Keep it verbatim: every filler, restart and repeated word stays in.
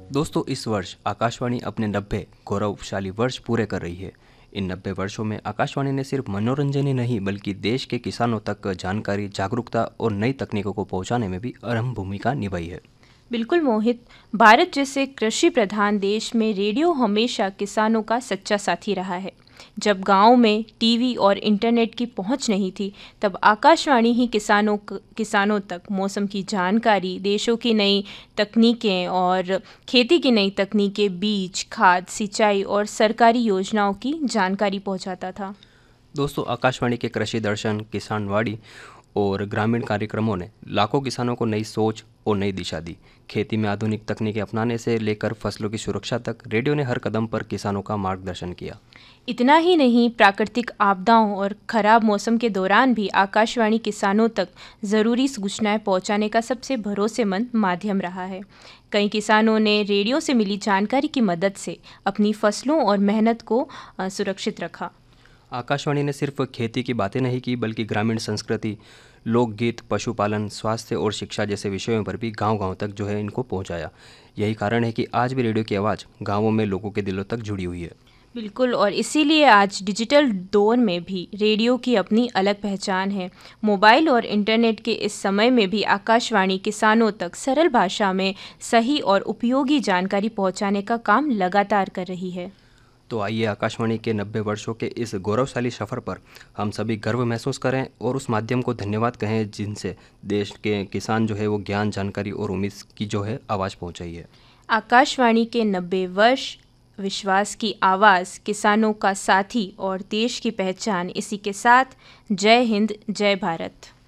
दोस्तों, इस वर्ष आकाशवाणी अपने नब्बे गौरवशाली वर्ष पूरे कर रही है। इन नब्बे वर्षों में आकाशवाणी ने सिर्फ मनोरंजन ही नहीं बल्कि देश के किसानों तक जानकारी, जागरूकता और नई तकनीकों को पहुंचाने में भी अहम भूमिका निभाई है। बिल्कुल मोहित, भारत जैसे कृषि प्रधान देश में रेडियो हमेशा किसानों का सच्चा साथी रहा है। जब गांव में टीवी और इंटरनेट की पहुंच नहीं थी, तब आकाशवाणी ही किसानों किसानों तक मौसम की जानकारी, देशों की नई तकनीकें और खेती की नई तकनीकें, बीज, खाद, सिंचाई और सरकारी योजनाओं की जानकारी पहुंचाता था। दोस्तों, आकाशवाणी के कृषि दर्शन, किसानवाड़ी और ग्रामीण कार्यक्रमों ने लाखों किसानों को नई सोच और नई दिशा दी। खेती में आधुनिक तकनीकें अपनाने से लेकर फसलों की सुरक्षा तक रेडियो ने हर कदम पर किसानों का मार्गदर्शन किया। इतना ही नहीं, प्राकृतिक आपदाओं और खराब मौसम के दौरान भी आकाशवाणी किसानों तक ज़रूरी सूचनाएं पहुंचाने का सबसे भरोसेमंद माध्यम रहा है। कई किसानों ने रेडियो से मिली जानकारी की मदद से अपनी फसलों और मेहनत को सुरक्षित रखा। आकाशवाणी ने सिर्फ खेती की बातें नहीं की बल्कि ग्रामीण संस्कृति, लोकगीत, पशुपालन, स्वास्थ्य और शिक्षा जैसे विषयों पर भी गांव-गांव तक जो है इनको पहुंचाया। यही कारण है कि आज भी रेडियो की आवाज़ गांवों में लोगों के दिलों तक जुड़ी हुई है। बिल्कुल, और इसीलिए आज डिजिटल दौर में भी रेडियो की अपनी अलग पहचान है। मोबाइल और इंटरनेट के इस समय में भी आकाशवाणी किसानों तक सरल भाषा में सही और उपयोगी जानकारी पहुंचाने का काम लगातार कर रही है। तो आइए आकाशवाणी के नब्बे वर्षों के इस गौरवशाली सफ़र पर हम सभी गर्व महसूस करें और उस माध्यम को धन्यवाद कहें जिनसे देश के किसान जो है वो ज्ञान, जानकारी और उम्मीद की जो है आवाज़ पहुंचाई है। आकाशवाणी के नब्बे वर्ष, विश्वास की आवाज़, किसानों का साथी और देश की पहचान। इसी के साथ जय हिंद, जय भारत।